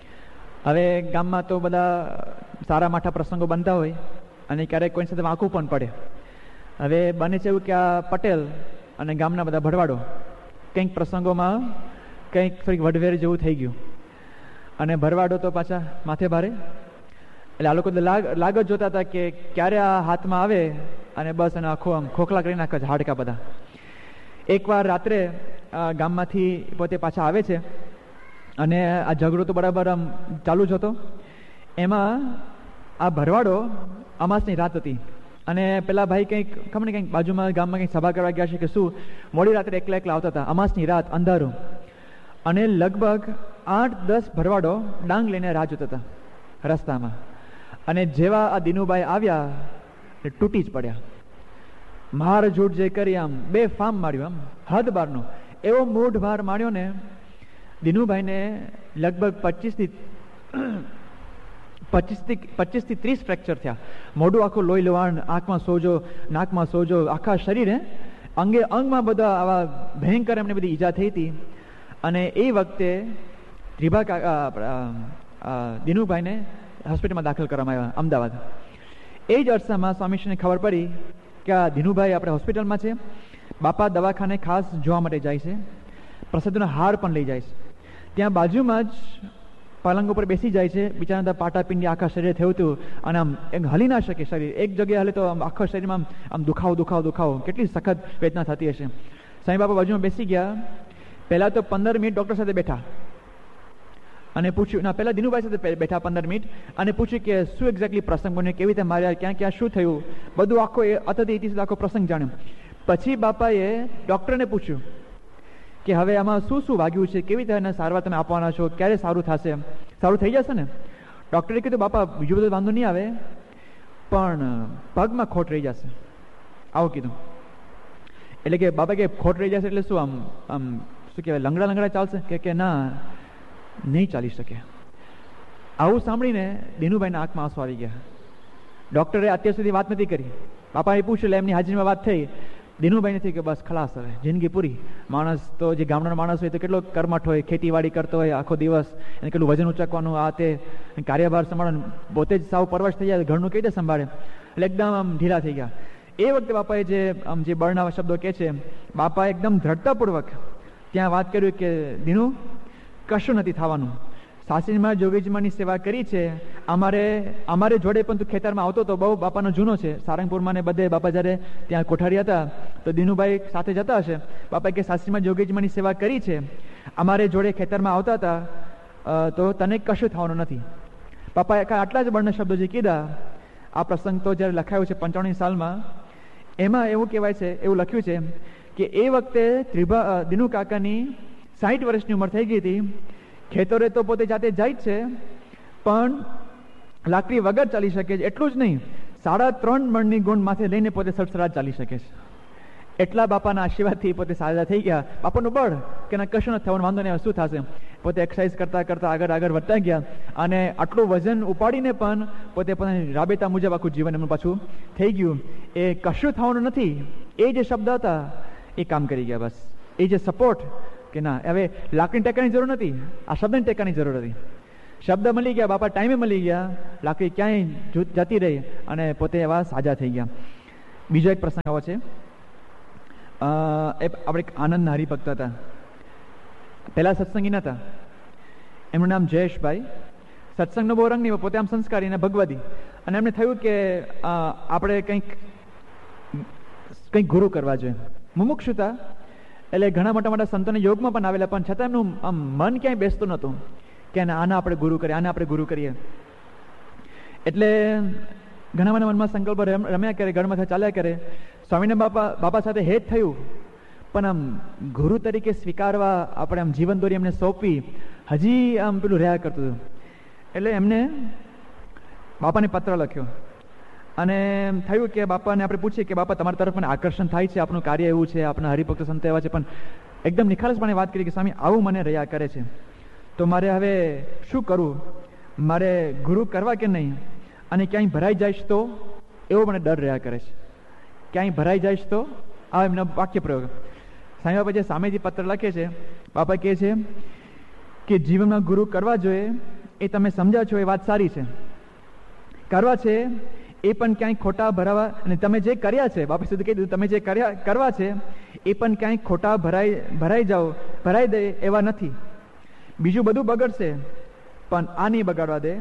હવે ગામમાં તો બધા સારા માઠા પ્રસંગો બનતા હોય અને ક્યારેક કોઈ સાથે વાંકું પણ પડે. હવે બને છે એવું કે આ પટેલ અને ગામના બધા ભરવાડો કંઈક પ્રસંગોમાં કંઈક થોડીક વડવેર જેવું થઈ ગયું અને ભરવાડો તો પાછા માથે ભારે. એટલે આ લોકો લાગ લાગ જ જોતા હતા કે ક્યારે આ હાથમાં આવે અને બસ એને આખો આમ ખોખલા કરી નાખે છે હાડકા બધા. એકવાર રાત્રે ગામમાંથી પોતે પાછા આવે છે અને આ ઝઘડો તો બરાબર આમ ચાલુ જ હતો. એમાં આ ભરવાડો અમાસની રાત હતી અને પેલા ભાઈ કંઈક ખબર ને કંઈક બાજુમાં ગામમાં કંઈક સભા કરવા ગયા છે કે શું, મોડી રાત્રે એકલા એકલા આવતા હતા, અમાસની રાત, અંધારું, અને લગભગ આઠ દસ ભરવાડો ડાંગ લઈને રાહ જોતા હતા રસ્તામાં. અને જેવા આ દિનુભાઈ આવ્યા એ તૂટી જ પડ્યા. માર ઝૂઠ જે કરી આમ બે ફામ માર્યું, આમ હદ બારનો એવો મૂઢ ભાર માર્યો ને દિનુભાઈને લગભગ પચીસ થી પચીસ થી પચીસ થી ત્રીસ ફ્રેક્ચર થયા. મોઢું આખું લોહી લોહાણ, આંખમાં સોજો, નાકમાં સોજો, આખા શરીરે અંગે અંગમાં બધા આવા ભયંકર એમને બધી ઈજા થઈ હતી. અને એ વખતે ત્રિભા દિનુભાઈને હોસ્પિટલમાં દાખલ કરવામાં આવ્યા અમદાવાદ. એ જ અરસામાં સ્વામીશ્રીને ખબર પડી કે આ દિનુભાઈ આપણે હોસ્પિટલમાં છે. બાપા દવાખાને ખાસ જોવા માટે જાય છે, પ્રસાદનો હાર પણ લઈ જાય છે. ત્યાં બાજુમાં જ પલંગ ઉપર બેસી જાય છે. બિચારા પાટાપિંડી આખા શરીરે થયું હતું અને આમ હલી ના શકે શરીર, એક જગ્યાએ હલે તો આખા શરીરમાં આમ દુખાવો દુખાવો દુખાવો કેટલી સખત વેદના થતી હશે. સાંઈ બાપા બાજુમાં બેસી ગયા. પહેલાં તો પંદર મિનિટ ડૉક્ટર સાથે બેઠા અને પૂછ્યું, ના પહેલાં દિનુભાઈ સાથે બેઠા પંદર મિનિટ અને પૂછ્યું કે શું એક્ઝેક્ટલી પ્રસંગ બન્યો, કેવી રીતે માર્યા, ક્યાં ક્યાં શું થયું, બધું આખો એ અતથી ઇતિ આખો પ્રસંગ જાણ્યો. પછી બાપાએ ડૉક્ટરને પૂછ્યું કે હવે આમાં શું શું વાગ્યું છે, કેવી રીતે એને સારવાર તમે આપવાના છો, ક્યારે સારું થશે, સારું થઈ જશે ને? ડૉક્ટરે કીધું બાપા બીજું બધું વાંધો નહીં આવે પણ પગમાં ખોટ રહી જશે, આવું કીધું. એટલે કે બાપા કે ખોટ રહી જશે એટલે શું આમ આમ શું કહેવાય લંગડા લંગડા ચાલશે કે કે ના નહીં ચાલી શકે. આવું સાંભળીને દિનુભાઈના આંખમાં આંસુ આવી ગયા. ડૉક્ટરે અત્યાર સુધી વાત નથી કરી. બાપાએ પૂછ્યું એટલે એમની હાજરીમાં વાત થઈ. દિનુભાઈ નથી કે બસ ખલાસ, હવે જિંદગી પૂરી. માણસ તો જે ગામડાનો માણસ હોય તો કેટલો કર્મઠ હોય, ખેતીવાડી કરતો હોય આખો દિવસ, એને કેટલું વજન ઉચકવાનું, આ તે કાર્યભાર સંભાળવાનું, પોતે જ સાવ પરવશ થઈ જાય, ઘરનું કઈ રીતે સંભાળે, એટલે એકદમ આમ ઢીલા થઈ ગયા. એ વખતે બાપાએ જે આમ જે બળના શબ્દો કહે છે, બાપા એકદમ દ્રઢતાપૂર્વક ત્યાં વાત કર્યું કે દિનુ કશું નથી થવાનું. સાસરીમાં જોગીજીમાની સેવા કરી છે, અમારે અમારે જોડે પણ તું ખેતરમાં આવતો તો, બહુ બાપાનો જૂનો છે, સારંગપુરમાં ને બધે બાપા જ્યારે ત્યાં કોઠારી હતા તો દિનુભાઈ સાથે જતા હશે. બાપા કે સાસરીમાં જોગીજીમાની સેવા કરી છે, અમારે જોડે ખેતરમાં આવતા હતા, તો તને કશું થવાનું નથી. બાપાએ આટલા જ બળના શબ્દો જે કીધા. આ પ્રસંગ તો જ્યારે લખાયો છે પંચાણું સાલમાં, એમાં એવું કહેવાય છે, એવું લખ્યું છે કે એ વખતે ત્રિભા દિનુ કાકાની સાઠ વર્ષની ઉંમર થઈ ગઈ હતી. ખેતરે તો પોતે જાતે જાય જ છે, પણ લાકડી વગર ચાલી શકે છે. એટલું જ નહીં, સાડા ત્રણ મણની ગુણ માથે લઈને પોતે સડસડાટ ચાલી શકે છે. એટલા બાપાના આશીર્વાદથી પોતે સાજા થઈ ગયા. બાપાનું બળ કે ના કશું નથી થવાનું, વાંધો નહીં, શું થશે. પોતે એક્સરસાઇઝ કરતા કરતા આગળ આગળ વધતા ગયા અને આટલું વજન ઉપાડીને પણ પોતે પોતાની રાબેતા મુજબ આખું જીવન એમનું પાછું થઈ ગયું. એ કશું થવાનું નથી, એ જે શબ્દ હતા એ કામ કરી ગયા. બસ એ જે સપોર્ટ કે ના હવે લાકડી ટેકાની જરૂર નથી, આ શબ્દની ટેકાની જરૂર હતી. શબ્દ મળી ગયા, બાપા ટાઈમે મળી ગયા, લાકડી ક્યાંય જતી રહી અને પોતે એવા સાજા થઈ ગયા. બીજો એક પ્રસંગ આવો છે. એ આપણે આનંદ હરિભક્ત હતા, પહેલા સત્સંગી નહોતા. એમનું નામ જયેશભાઈ. સત્સંગનો બહુ રંગ નહીં, પોતે આમ સંસ્કારી અને ભગવદી. અને એમને થયું કે આપણે કંઈક કંઈક ગુરુ કરવા જોઈએ. મુમુક્ષુતા એટલે ઘણા મોટા મોટા સંતોને યોગમાં પણ આવેલા, પણ છતાં એમનું આમ મન ક્યાંય બેસતું નહોતું કે આના આપણે ગુરુ કરીએ, આને આપણે ગુરુ કરીએ. એટલે ઘણા બધા મનમાં સંકલ્પ રમ્યા કરે, ગળમાં ચાલ્યા કરે. સ્વામિનારાયણ બાપા બાપા સાથે હેત થયું, પણ આમ ગુરુ તરીકે સ્વીકારવા, આપણે આમ જીવન દોરી એમને સોંપવી, હજી આમ પેલું રહ્યા કરતું હતું. એટલે એમને બાપાને પત્ર લખ્યો અને થયું કે બાપાને આપણે પૂછીએ કે બાપા તમારી તરફ મને આકર્ષણ થાય છે, આપણું કાર્ય એવું છે, આપણા હરિભક્ત સંત એવા છે, પણ એકદમ નિખાલસપણે વાત કરી કે સ્વામી આવું મને રહ્યા કરે છે, તો મારે હવે શું કરવું, મારે ગુરુ કરવા કે નહીં, અને ક્યાંય ભરાઈ જઈશ તો, એવો મને ડર રહ્યા કરે છે. ક્યાંય ભરાઈ જઈશ તો, આ એમનો વાક્ય પ્રયોગ. સ્વામી બાપા જે સામેથી પત્ર લખે છે, બાપા કહે છે કે જીવનમાં ગુરુ કરવા જોઈએ, એ તમે સમજ્યા છો એ વાત સારી છે, કરવા છે એ પણ ક્યાંય ખોટા ભરાવા, અને તમે જે કર્યા છે, બાપા સુધી કહી દીધું, તમે જે કર્યા કરવા છે એ પણ ક્યાંય ખોટા ભરાઈ ભરાઈ જાઓ, ભરાઈ દે એવા નથી. બીજું બધું બગડશે પણ આ નહીં બગાડવા દે.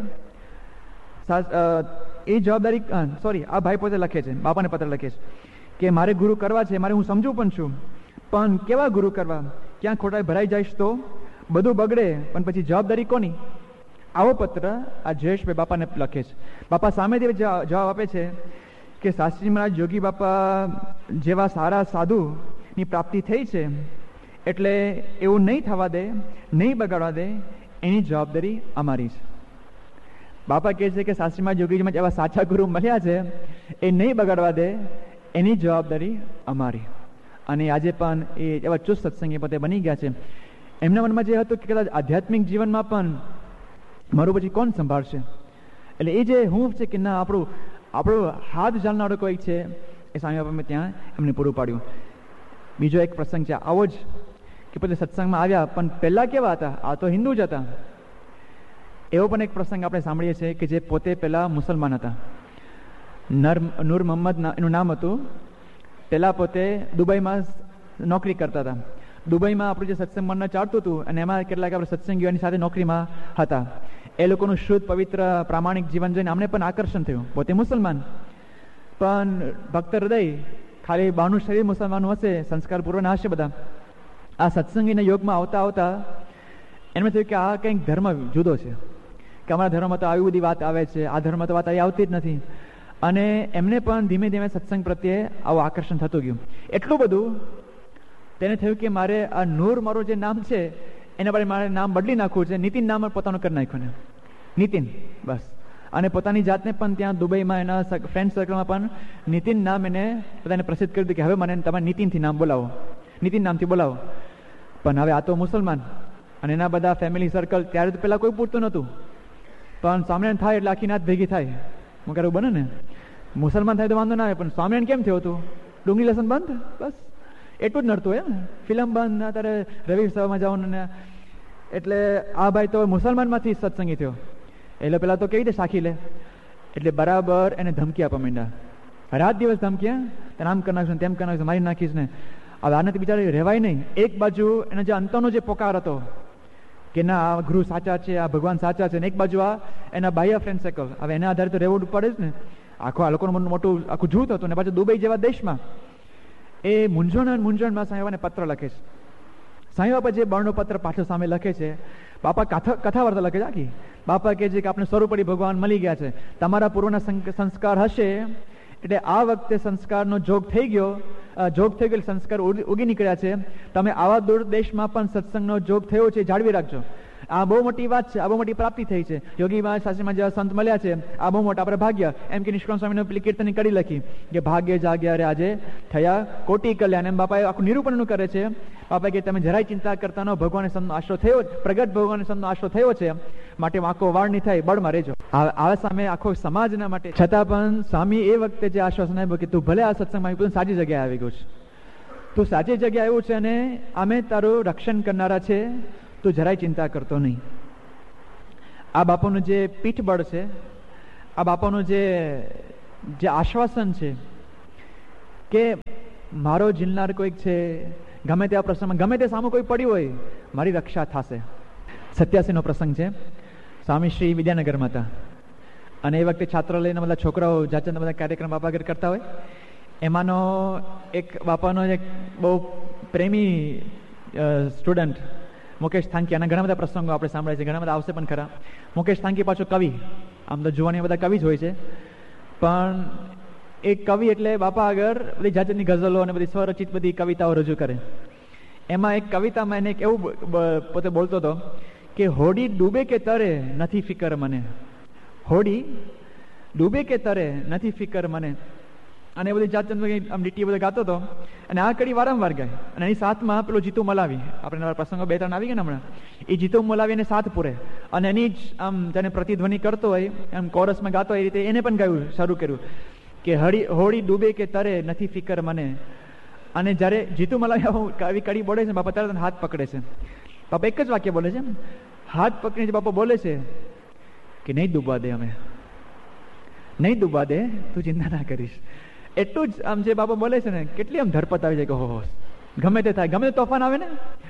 એ જવાબદારી સોરી આ ભાઈ પોતે લખે છે, બાપાને પત્ર લખે છે કે મારે ગુરુ કરવા છે, મારે હું સમજુ પણ છું, પણ કેવા ગુરુ કરવા, ક્યાં ખોટા ભરાઈ જઈશ તો, બધું બગડે પણ પછી જવાબદારી કોની. આવો પત્ર આ જયેશભાઈ બાપાને લખે છે. બાપા સામેથી જવાબ આપે છે કે શાસ્ત્રી મહારાજ યોગી બાપા જેવા સારા સાધુની પ્રાપ્તિ થઈ છે, એટલે એવું નહીં થવા દે, નહીં બગાડવા દે, એની જવાબદારી અમારી છે. બાપા કહે છે કે શાસ્ત્રી મહારાજ યોગીજીમાં જેવા સાચા ગુરુ મળ્યા છે, એ નહીં બગાડવા દે, એની જવાબદારી અમારી. અને આજે પણ એ એવા ચુસ્ત સત્સંગી પોતે બની ગયા છે. એમના મનમાં જે હતું કે કદાચ આધ્યાત્મિક જીવનમાં પણ મારું પછી કોણ સંભાળશે, એટલે એ જે હું છે કે ના આપણું આપણું હાથ જાણનારો કોઈ છે, એ સ્વામી બાપા મેં ત્યાં એમને પૂરું પાડ્યું. બીજો એક પ્રસંગ છે આવો જ કે પોતે સત્સંગમાં આવ્યા, પણ પહેલાં કેવા હતા, આ તો હિન્દુ જ હતા. એવો પણ એક પ્રસંગ આપણે સાંભળીએ છીએ કે જે પોતે પહેલાં મુસલમાન હતા. નર નૂર મોહમ્મદ એનું નામ હતું. પહેલાં પોતે દુબઈમાં નોકરી કરતા હતા. દુબઈમાં આપણું જે સત્સંગ મન ચાલતું હતું, અને એમાં કેટલાક આપણે સત્સંગીઓની સાથે નોકરીમાં હતા. એ લોકોનું શુદ્ધ પવિત્ર પ્રામાણિક જીવન જોઈને અમને પણ આકર્ષણ થયું. પોતે મુસલમાન, પણ ભક્ત હૃદય, ખાલી બહારનું શરીર મુસલમાનનું હશે, સંસ્કાર પૂર્વના હશે બધા. આ સત્સંગીના યોગમાં આવતા આવતા એમને થયું કે આ કંઈક ધર્મ જુદો છે, કે અમારા ધર્મમાં તો આવી બધી વાત આવે છે, આ ધર્મમાં તો વાત આવી આવતી જ નથી. અને એમને પણ ધીમે ધીમે સત્સંગ પ્રત્યે આવું આકર્ષણ થતું ગયું. એટલું બધું તેને થયું કે મારે આ નૂર મારું જે નામ છે એના પર મારે નામ બદલી નાખવું છે. નીતિન નામ પોતાનું કરી નાખ્યું ને, નીતિન, બસ અને પોતાની જાતને પણ ત્યાં દુબઈમાં એના ફ્રેન્ડ સર્કલમાં પણ નીતિન નામ એને બધાને પ્રસિદ્ધ કરી દીધું કે હવે મને તમારે નીતિનથી નામ બોલાવો, નીતિન નામથી બોલાવો. પણ હવે આ તો મુસલમાન અને એના બધા ફેમિલી સર્કલ, ત્યારે તો પહેલાં કોઈ પૂછતું નહોતું, પણ સ્વામિનારાયણ થાય એટલે આખી નાત ભેગી થાય. હું કહું બને ને, મુસલમાન થાય તો વાંધો ના આવે, પણ સ્વામિનારાયણ કેમ થયો હતું? ડુંગળી લસણ બંધ, બસ એટલું જ નડતું એમ. ફિલ્મ બંધ, અત્યારે રવિ સભામાં જવાનું ને. એટલે આ ભાઈ તો મુસલમાનમાંથી સત્સંગી થયો. એટલે પેલા તો કેવી રીતે સાખી લે, એટલે બરાબર એને ધમકી આપવા માંડ્યા, રાત દિવસ ધમકી, તને આમ કરી નાખશું, તેમ કરી નાખશું, મારી નાખીશ ને. હવે આનાથી બિચારી રહેવાય નહીં. એક બાજુ એનો જે અંતરનો જે પોકાર હતો કે ના આ ગુરુ સાચા છે, આ ભગવાન સાચા છે, ને એક બાજુ આ એના બાહ્ય ફ્રેન્ડ સર્કલ. હવે એના આધારે તો રહેવું પડે જ ને. આખો આ લોકોનું મોટું આખું જૂથ હતું ને પાછું દુબઈ જેવા દેશમાં. એ મૂંઝવણ મૂંઝવણમાં સાંઈ બાપાને પત્ર લખે છે. સાંઈ બાપા જે બળનો પત્ર પાછળ સામે લખે છે, બાપા કથા કથા વાર્તા લખે છે આખી. બાપા કહે છે કે આપણે સ્વરૂપડી ભગવાન મળી ગયા છે, તમારા પૂર્વના સંસ્કાર હશે એટલે આ વખતે સંસ્કારનો જોગ થઈ ગયો, જોગ થઈ ગયો, સંસ્કાર ઉગી નીકળ્યા છે, તમે આવા દૂર દેશમાં પણ સત્સંગનો જોગ થયો છે, જાળવી રાખજો. આ બહુ મોટી વાત છે, આ બહુ મોટી પ્રાપ્તિ થઈ છે. યોગીમાં શાસ્ત્રીમાં જેવા સંત મળ્યા છે, આ બહુ મોટા આપણે ભાગ્ય. એમ કે નિષ્કામ સ્વામીને પેલી કીર્તનની કડી લખી કે ભાગ્ય જાગ્યા રે આજે થયા કોટી કલ્યાણ. એમ બાપાએ આખું નિરૂપણનું કરે છે. બાપા કે તમે જરાય ચિંતા કરતા ન, ભગવાન સંતનો આશરો થયો, પ્રગટ ભગવાન સંતનો આશરો થયો છે, માટે વાંકો વાળ નહીં થાય, બળમાં રહેજો. આ સામે આખો સમાજના માટે છતાં પણ સ્વામી એ વખતે જે આશ્વાસન આપ્યું કે તું ભલે આ સત્સંગમાં આવી, સાચી જગ્યાએ આવી ગયું છે, તું સાચી જગ્યાએ આવ્યું છે અને અમે તારું રક્ષણ કરનારા છે, તું જરાય ચિંતા કરતો નહીં. આ બાપાનું જે પીઠબળ છે, આ બાપાનું જે જે આશ્વાસન છે કે મારો જીલનાર કોઈક છે, ગમે તે આ પ્રસંગમાં ગમે તે સામું કોઈ પડ્યું હોય, મારી રક્ષા થશે. સત્યાસી નો પ્રસંગ છે. સ્વામી શ્રી વિદ્યાનગરમાં હતા અને એ વખતે છાત્રાલયના બધા છોકરાઓ જાત જાતના બધા કાર્યક્રમ બાપા આગળ કરતા હોય. એમાંનો એક બાપાનો એક બહુ પ્રેમી સ્ટુડન્ટ મુકેશ થાંકી, આના ઘણા બધા પ્રસંગો આપણે સાંભળ્યા છે, ઘણા બધા આવશે પણ ખરા. મુકેશ થાંકી પાછો કવિ, આમ તો જોવાની બધા કવિ જ હોય છે, પણ એક કવિ એટલે બાપા આગળ બધી જાત જાતની ગઝલો અને બધી સ્વરચિત બધી કવિતાઓ રજૂ કરે. એમાં એક કવિતામાં એને એક એવું પોતે બોલતો હતો કે હોડી ડૂબે કે તરે નથી ફિકર મને, હોડી ડૂબે કે તરે નથી ફિકર મને. અને એ બધી જાત જાત આમ લીટી બધા ગાતો હતો અને આ કડી વારંવાર ગાય. અને એની સાથમાં પેલો જીતુ મલાવી, આપણે પ્રસંગો બે ત્રણ આવી ગયા ને હમણાં, એ જીતુ મલાવી એને સાથ પૂરે અને એની જ આમ જેને પ્રતિધ્વનિ કરતો હોય એમ કોરસમાં ગાતો હોય એ રીતે એને પણ ગાયું શરૂ કર્યું કે હળી હોળી ડૂબે કે તરે નથી ફિકર મને. અને જ્યારે જીતુ મલાવી આવી કડી બોલે છે, બાપા તરત હાથ પકડે છે. બાપા એક જ વાક્ય બોલે છે, હાથ પકડીને બાપા બોલે છે કે નહીં ડૂબવા દે, અમે નહીં ડૂબવા દે, તું ચિંતા ના કરીશ. એટલું જ આમ જે બાપા બોલે છે ને, કેટલી આમ ધરપત આવી જાય કે હો ગમે તે થાય, ગમે તે તોફાન આવે ને,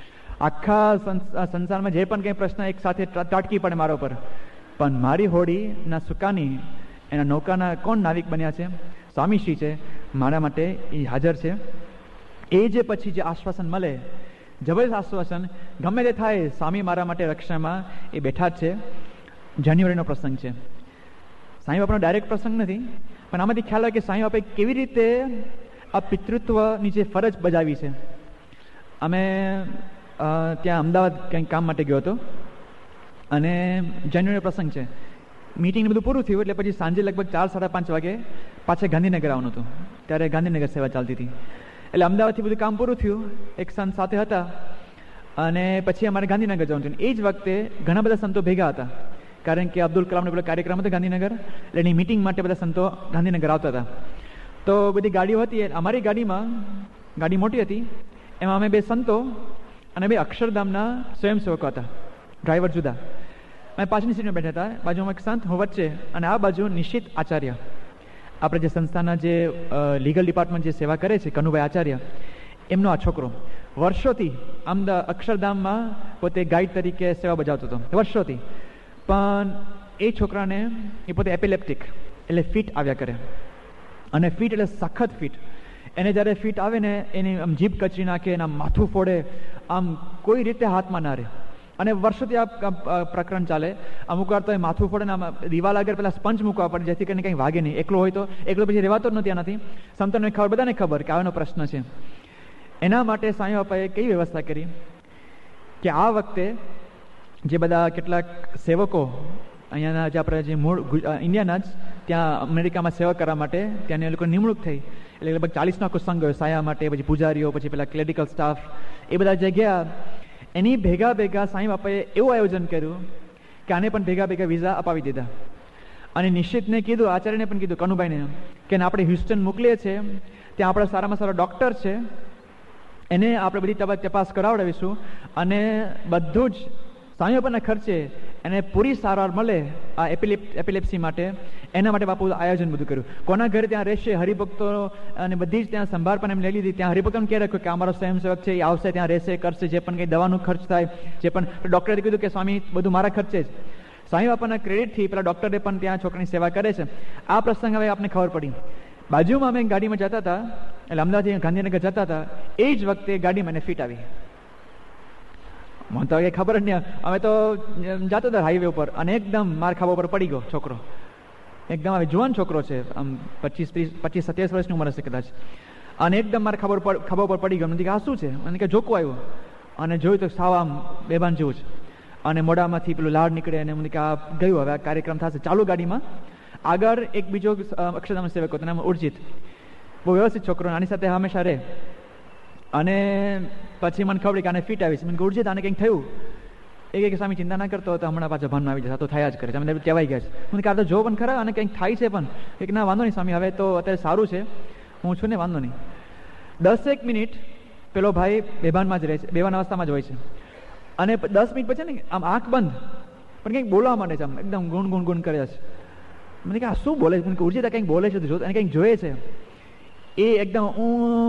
આખા સંસારમાં જે પણ કંઈ પ્રશ્ન એક સાથે તાટકી પડે મારા પર, પણ મારી હોડી ના સુકાની એના નૌકાના કોણ નાવિક બન્યા છે? સ્વામીશ્રી છે, મારા માટે એ હાજર છે. એ જે પછી જે આશ્વાસન મળે, જબરદસ્ત આશ્વાસન, ગમે તે થાય સ્વામી મારા માટે રક્ષામાં એ બેઠા જ છે. જાન્યુઆરીનો પ્રસંગ છે. સાંઈ બાપાનો ડાયરેક્ટ પ્રસંગ નથી, પણ આમાંથી ખ્યાલ આવે કે સાંઈ બાપાએ કેવી રીતે આ પિતૃત્વની જે ફરજ બજાવી છે. અમે ત્યાં અમદાવાદ કંઈક કામ માટે ગયો હતો અને જાન્યુઆરી પ્રસંગ છે. મીટિંગ બધું પૂરું થયું એટલે પછી સાંજે લગભગ ચાર સાડા પાંચ વાગે પાછા ગાંધીનગર આવવાનું હતું. ત્યારે ગાંધીનગર સેવા ચાલતી હતી. એટલે અમદાવાદથી બધું કામ પૂરું થયું, એક સંત સાથે હતા અને પછી અમારે ગાંધીનગર જવાનું હતું. એ જ વખતે ઘણા બધા સંતો ભેગા હતા, કારણ કે અબ્દુલ કલામનો પેલો કાર્યક્રમ હતો ગાંધીનગર, એટલે એની મિટિંગ માટે બધા સંતો ગાંધીનગર આવતા હતા. તો બધી ગાડીઓ હતી. અમારી ગાડીમાં, ગાડી મોટી હતી, એમાં અમે બે સંતો અને બે અક્ષરધામના સ્વયંસેવકો હતા, ડ્રાઈવર જુદા. અમે પાછળની સીટમાં બેઠા હતા, બાજુમાં એક સંત, હું વચ્ચે, અને આ બાજુ નિશ્ચિત આચાર્ય, આપણે જે સંસ્થાના જે લીગલ ડિપાર્ટમેન્ટ જે સેવા કરે છે, કનુભાઈ આચાર્ય, એમનો આ છોકરો વર્ષોથી અમદાવાદ અક્ષરધામમાં પોતે ગાઈડ તરીકે સેવા બજાવતો હતો, વર્ષોથી. પણ એ છોકરાને, એ પોતે એપિલેપ્ટિક એટલે ફીટ આવ્યા કરે, અને ફીટ એટલે સખત ફીટ. એને જ્યારે ફીટ આવે ને, એની આમ જીભ કચરી નાખે, એના માથું ફોડે, આમ કોઈ રીતે હાથમાં ના રહે. અને વર્ષોથી આ પ્રકરણ ચાલે. અમુક વાર તો એ માથું ફોડે ને, આમ દિવાલ આગળ પેલા સ્પંજ મૂકવા પડે જેથી કરીને કંઈ વાગે નહીં. એકલો હોય તો એકલો પછી રહેવાતો જ નથી આનાથી. સંતોને ખબર, બધાને ખબર કે આનો પ્રશ્ન છે. એના માટે સાંઈ બાપાએ કઈ વ્યવસ્થા કરી કે આ વખતે જે બધા કેટલાક સેવકો અહીંયાના જે આપણે જે મૂળ ઇન્ડિયાના જ ત્યાં અમેરિકામાં સેવા કરવા માટે ત્યાંની એ લોકો નિમણૂક થઈ. એટલે લગભગ ચાલીસનો આખો સંઘ હોય સાયા માટે, પછી પૂજારીઓ, પછી પેલા ક્લેરિકલ સ્ટાફ, એ બધા જગ્યા. એની ભેગા ભેગા સાંઈ બાપાએ એવું આયોજન કર્યું કે આને પણ ભેગા ભેગા વિઝા અપાવી દીધા. અને નિશ્ચિતને કીધું, આચાર્યને પણ કીધું, કનુભાઈને, કે આપણે હ્યુસ્ટન મોકલીએ છીએ, ત્યાં આપણા સારામાં સારા ડૉક્ટર છે, એને આપણે બધી તપાસ કરાવડાવીશું અને બધું જ સાંઈ બાપાના ખર્ચે એને પૂરી સારવાર મળે આ એપિલેપ એપિલેપ્સી માટે. એના માટે બાપુ આયોજન બધું કર્યું. કોના ઘરે ત્યાં રહેશે, હરિભક્તો અને બધી જ ત્યાં સંભાળ પણ એમ લઈ લીધી. ત્યાં હરિભક્તોને કહે રાખ્યું કે અમારો સ્વયંસેવક છે, એ આવશે, ત્યાં રહેશે, કરશે, જે પણ કંઈ દવાનું ખર્ચ થાય, જે પણ. ડૉક્ટરે કીધું કે સ્વામી બધું મારા ખર્ચે જ. સાંઈ બાપાના ક્રેડિટથી પેલા ડૉક્ટરે પણ ત્યાં છોકરાની સેવા કરે છે. આ પ્રસંગ હવે આપને ખબર પડી. બાજુમાં અમે ગાડીમાં જતા હતા, એટલે અમદાવાદથી ગાંધીનગર જતા હતા, એ જ વખતે ગાડીમાં એને ફીટ આવી. મને તો કંઈ ખબર જ નહીં. અમે તો જતો હતા હાઈવે ઉપર અને એકદમ માર ખાવા ઉપર પડી ગયો છોકરો. એકદમ હવે જુવાન છોકરો છે, આમ પચીસ ત્રીસ પચીસ સત્યાવીસ વર્ષની ઉંમર હશે કદાચ. અને એકદમ મારે ખબર ખબર ઉપર પડી ગયો. મને કે આ શું છે? મને કે જોકો આવ્યો. અને જોયું તો સાવ આમ બેભાન જેવું છે. અને મોઢામાંથી પેલું લાડ નીકળે અને મને કે આ ગયું, હવે આ કાર્યક્રમ થશે. ચાલુ ગાડીમાં આગળ એક બીજો અક્ષરધામ સેવક હતો, નામ ઉર્જિત, બહુ વ્યવસ્થિત છોકરો, આની સાથે હંમેશા રહે. અને પછી મને ખબર કે આને ફીટ આવી છે. મને ઉર્જિત આને કંઈક થયું. એ કે સ્વામી ચિંતા ના કરતો હતો, હમણાં પાછા ભાનમાં આવી જશે, તો થયા જ કરે છે, અમે કહેવાય ગયા છે. મને કહે તો જો પણ ખરા અને કંઈક થાય છે પણ. એક ના વાંધો નહીં સ્વામી, હવે તો અત્યારે સારું છે, હું છું ને, વાંધો નહીં. દસેક મિનિટ પેલો ભાઈ બેભાનમાં જ રહે છે, બેભાન અવસ્થામાં જ હોય છે. અને દસ મિનિટ પછી ને આમ આંખ બંધ પણ કંઈક બોલવા માંડે છે, આમ એકદમ ગુણ ગુણ ગુણ કરે છે. મને કે આ શું બોલે છે? મને ઉર્જિત કંઈક બોલે છે, અને કંઈક જોઈએ છે. એ એકદમ હું